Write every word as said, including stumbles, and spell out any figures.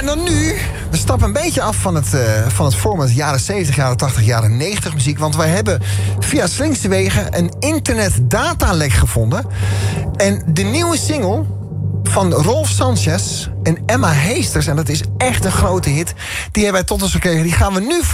en dan nu, we stappen een beetje af van het, uh, van het format jaren zeventig, jaren tachtig, jaren negentig muziek. Want wij hebben via slinkse wegen een internetdatalek gevonden. En de nieuwe single van Rolf Sanchez en Emma Heesters, en dat is echt een grote hit, die hebben wij tot ons gekregen. Die gaan we nu